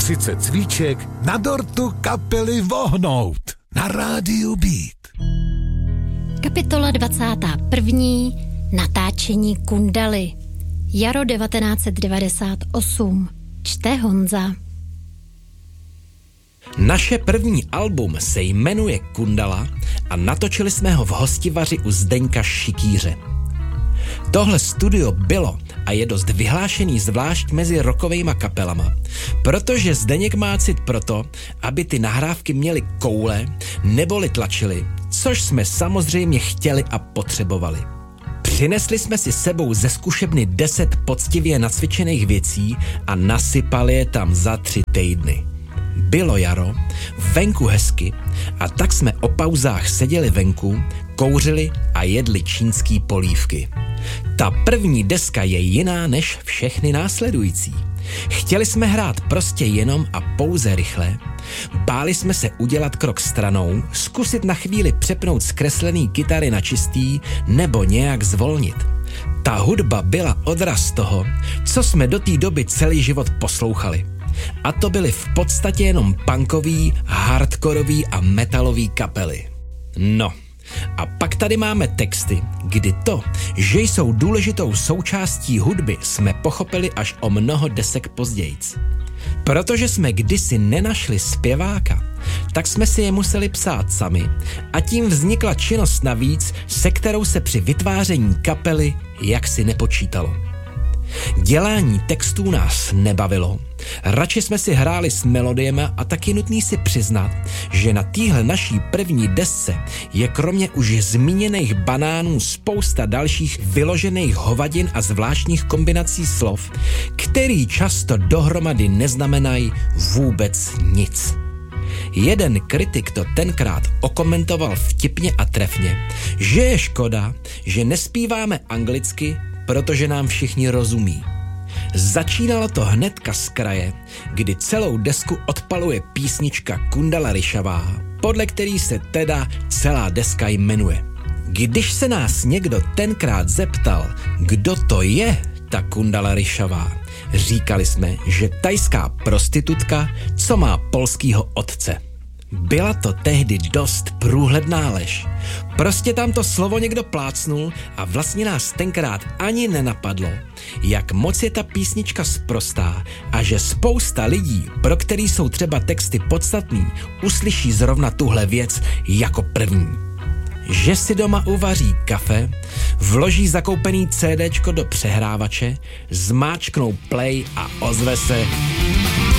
sice cvíček, na dortu kapely vohnout. Na rádiu Beat. Kapitola 21. Natáčení Kundaly. Jaro 1998. Čte Honza. Naše první album se jmenuje Kundala a natočili jsme ho v Hostivaři u Zdeňka Šikýře. Tohle studio bylo a je dost vyhlášený zvlášť mezi rockovejma kapelama, protože Zdeněk má cit proto, aby ty nahrávky měly koule neboli tlačily, což jsme samozřejmě chtěli a potřebovali. Přinesli jsme si sebou ze zkušebny 10 poctivě nacvičených věcí a nasypali je tam za 3 týdny. Bylo jaro, venku hezky a tak jsme o pauzách seděli venku, kouřili a jedli čínský polívky. Ta první deska je jiná než všechny následující. Chtěli jsme hrát prostě jenom a pouze rychle, báli jsme se udělat krok stranou, zkusit na chvíli přepnout zkreslený kytary na čistý nebo nějak zvolnit. Ta hudba byla odraz toho, co jsme do té doby celý život poslouchali. A to byly v podstatě jenom punkový, hardkorový a metalový kapely. No, a pak tady máme texty, kdy to, že jsou důležitou součástí hudby, jsme pochopili až o mnoho desek pozdějc. Protože jsme kdysi nenašli zpěváka, tak jsme si je museli psát sami a tím vznikla činnost navíc, se kterou se při vytváření kapely jaksi nepočítalo. Dělání textů nás nebavilo, radši jsme si hráli s melodiema a taky nutný si přiznat, že na téhle naší první desce je kromě už zmíněných banánů spousta dalších vyložených hovadin a zvláštních kombinací slov, který často dohromady neznamenají vůbec nic. Jeden kritik to tenkrát okomentoval vtipně a trefně, že je škoda, že nespíváme anglicky, protože nám všichni rozumí. Začínalo to hnedka z kraje, kdy celou desku odpaluje písnička Kundala Ryšavá, podle který se teda celá deska jmenuje. Když se nás někdo tenkrát zeptal, kdo to je ta Kundala Ryšavá, říkali jsme, že tajská prostitutka, co má polskýho otce. Byla to tehdy dost průhledná lež. Prostě tam to slovo někdo plácnul a vlastně nás tenkrát ani nenapadlo, jak moc je ta písnička sprostá a že spousta lidí, pro který jsou třeba texty podstatný, uslyší zrovna tuhle věc jako první. Že si doma uvaří kafe, vloží zakoupený CDčko do přehrávače, zmáčknou play a ozve se